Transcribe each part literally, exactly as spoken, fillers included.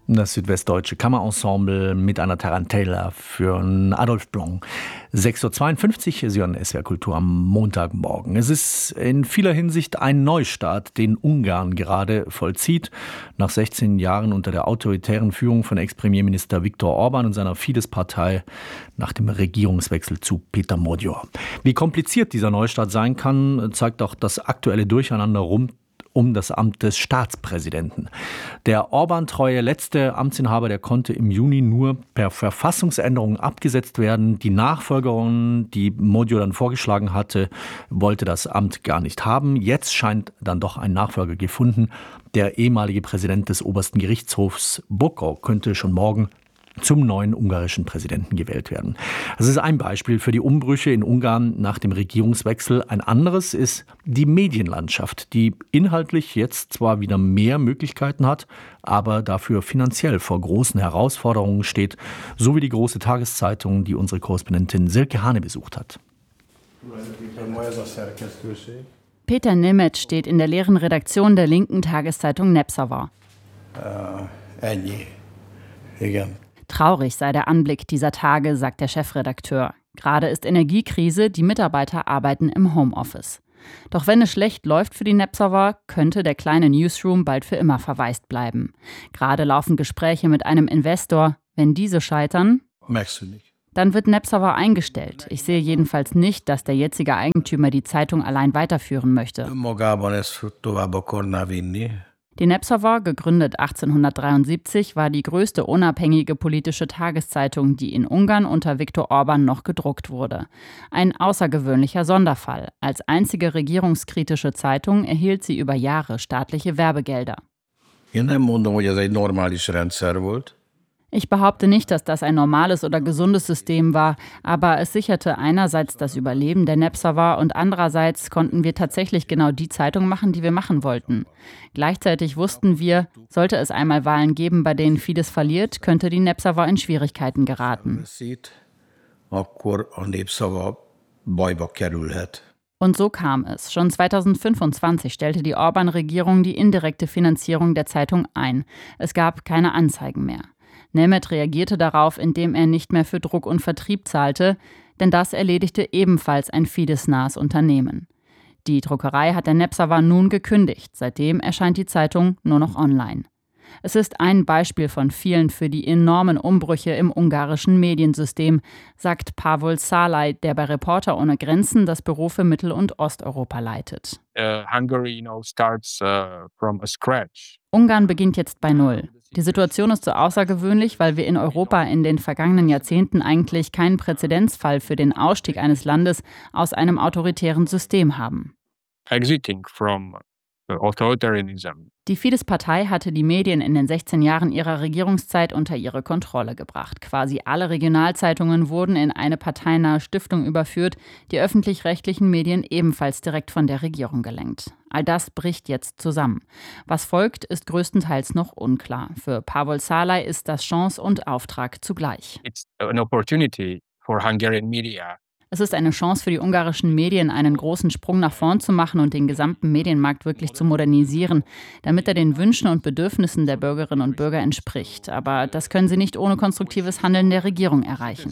Das südwestdeutsche Kammerensemble mit einer Tarantella für Adolf Blanc. sechs Uhr zweiundfünfzig, Sie hören S W R Kultur am Montagmorgen. Es ist in vieler Hinsicht ein Neustart, den Ungarn gerade vollzieht. Nach sechzehn Jahren unter der autoritären Führung von Ex-Premierminister Viktor Orban und seiner Fidesz-Partei nach dem Regierungswechsel zu Péter Magyar. Wie kompliziert dieser Neustart sein kann, zeigt auch das aktuelle Durcheinander rund um das Amt des Staatspräsidenten. Der Orban-treue letzte Amtsinhaber, der konnte im Juni nur per Verfassungsänderung abgesetzt werden. Die Nachfolgerin, die Magyar dann vorgeschlagen hatte, wollte das Amt gar nicht haben. Jetzt scheint dann doch ein Nachfolger gefunden. Der ehemalige Präsident des obersten Gerichtshofs Bokor könnte schon morgen zum neuen ungarischen Präsidenten gewählt werden. Das ist ein Beispiel für die Umbrüche in Ungarn nach dem Regierungswechsel. Ein anderes ist die Medienlandschaft, die inhaltlich jetzt zwar wieder mehr Möglichkeiten hat, aber dafür finanziell vor großen Herausforderungen steht, so wie die große Tageszeitung, die unsere Korrespondentin Silke Hane besucht hat. Peter Nemeth steht in der leeren Redaktion der linken Tageszeitung Népszava. Uh, Traurig sei der Anblick dieser Tage, sagt der Chefredakteur. Gerade ist Energiekrise, die Mitarbeiter arbeiten im Homeoffice. Doch wenn es schlecht läuft für die Népszava, könnte der kleine Newsroom bald für immer verwaist bleiben. Gerade laufen Gespräche mit einem Investor. Wenn diese scheitern, merkst du nicht. Dann wird Népszava eingestellt. Ich sehe jedenfalls nicht, dass der jetzige Eigentümer die Zeitung allein weiterführen möchte. Die Népszava, gegründet achtzehnhundertdreiundsiebzig, war die größte unabhängige politische Tageszeitung, die in Ungarn unter Viktor Orban noch gedruckt wurde. Ein außergewöhnlicher Sonderfall. Als einzige regierungskritische Zeitung erhielt sie über Jahre staatliche Werbegelder. Én nem mondom, hogy ez egy normális rendszer volt. Ich behaupte nicht, dass das ein normales oder gesundes System war, aber es sicherte einerseits das Überleben der Népszava und andererseits konnten wir tatsächlich genau die Zeitung machen, die wir machen wollten. Gleichzeitig wussten wir, sollte es einmal Wahlen geben, bei denen Fidesz verliert, könnte die Népszava in Schwierigkeiten geraten. Und so kam es. Schon zweitausendfünfundzwanzig stellte die Orban-Regierung die indirekte Finanzierung der Zeitung ein. Es gab keine Anzeigen mehr. Nemeth reagierte darauf, indem er nicht mehr für Druck und Vertrieb zahlte, denn das erledigte ebenfalls ein Fidesz-nahes Unternehmen. Die Druckerei hat der Népszava nun gekündigt. Seitdem erscheint die Zeitung nur noch online. Es ist ein Beispiel von vielen für die enormen Umbrüche im ungarischen Mediensystem, sagt Pavol Szalay, der bei Reporter ohne Grenzen das Büro für Mittel- und Osteuropa leitet. Uh, Hungary now starts uh, from a scratch. Ungarn beginnt jetzt bei Null. Die Situation ist so außergewöhnlich, weil wir in Europa in den vergangenen Jahrzehnten eigentlich keinen Präzedenzfall für den Ausstieg eines Landes aus einem autoritären System haben. Exiting from authoritarianism. Die Fidesz-Partei hatte die Medien in den sechzehn Jahren ihrer Regierungszeit unter ihre Kontrolle gebracht. Quasi alle Regionalzeitungen wurden in eine parteinahe Stiftung überführt, die öffentlich-rechtlichen Medien ebenfalls direkt von der Regierung gelenkt. All das bricht jetzt zusammen. Was folgt, ist größtenteils noch unklar. Für Pavol Szalay ist das Chance und Auftrag zugleich. It's an opportunity for Hungarian media. Es ist eine Chance für die ungarischen Medien, einen großen Sprung nach vorn zu machen und den gesamten Medienmarkt wirklich zu modernisieren, damit er den Wünschen und Bedürfnissen der Bürgerinnen und Bürger entspricht. Aber das können sie nicht ohne konstruktives Handeln der Regierung erreichen.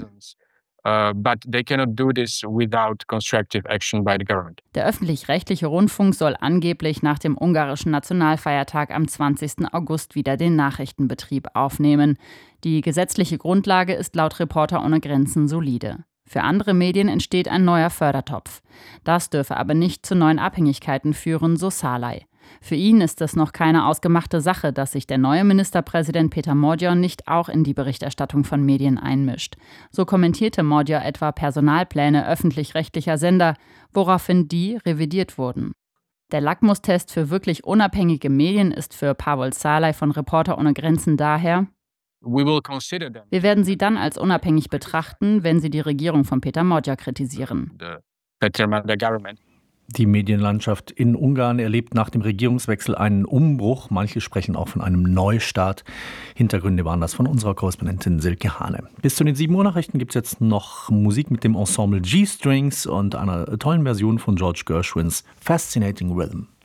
Uh, but they cannot do this without constructive action by the government. Der öffentlich-rechtliche Rundfunk soll angeblich nach dem ungarischen Nationalfeiertag am zwanzigsten August wieder den Nachrichtenbetrieb aufnehmen. Die gesetzliche Grundlage ist laut Reporter ohne Grenzen solide. Für andere Medien entsteht ein neuer Fördertopf. Das dürfe aber nicht zu neuen Abhängigkeiten führen, so Szalay. Für ihn ist es noch keine ausgemachte Sache, dass sich der neue Ministerpräsident Péter Magyar nicht auch in die Berichterstattung von Medien einmischt. So kommentierte Magyar etwa Personalpläne öffentlich-rechtlicher Sender, woraufhin die revidiert wurden. Der Lackmustest für wirklich unabhängige Medien ist für Pavol Szalay von Reporter ohne Grenzen daher: Wir werden sie dann als unabhängig betrachten, wenn sie die Regierung von Péter Magyar kritisieren. Die Medienlandschaft in Ungarn erlebt nach dem Regierungswechsel einen Umbruch. Manche sprechen auch von einem Neustart. Hintergründe waren das von unserer Korrespondentin Silke Hane. Bis zu den sieben Uhr Nachrichten gibt es jetzt noch Musik mit dem Ensemble G-Strings und einer tollen Version von George Gershwins Fascinating Rhythm.